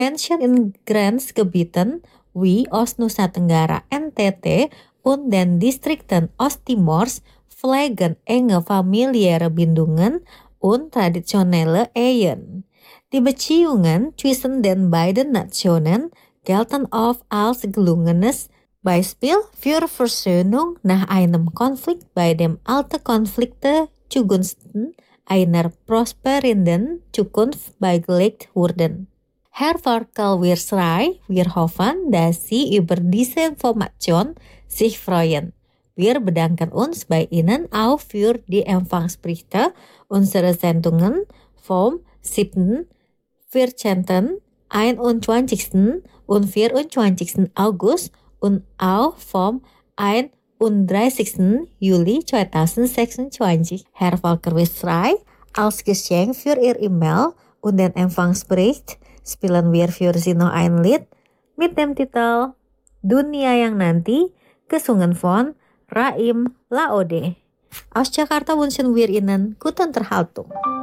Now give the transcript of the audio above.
Menschen in Grenzgebieten wie Ost-Nusa Tenggara NTT und den Distrikten Osttimors pflegen enge familiäre Bindungen und traditionelle Ehen. Die Beziehungen zwischen den beiden Nationen gelten oft als gelungenes Beispiel für Versöhnung nach einem Konflikt, bei dem alte Konflikte zugunsten einer prosperierenden Zukunft beigelegt wurden. Herr Volker wir hoffen, dass Sie über diese Information sich freuen. Wir bedanken uns bei Ihnen auch für die Empfangsberichte unserer Sendungen vom 7., 14., 21. und 24. August und auch vom 31. Juli 2026. Herr Volker als Geschenk für Ihr E-Mail und den Empfangsbericht spielen wir für Sie noch ein Lied mit dem Titel Dunia yang Nanti, gesungen von Raim Laode. Aus Jakarta wünschen wir Ihnen gute Unterhaltung.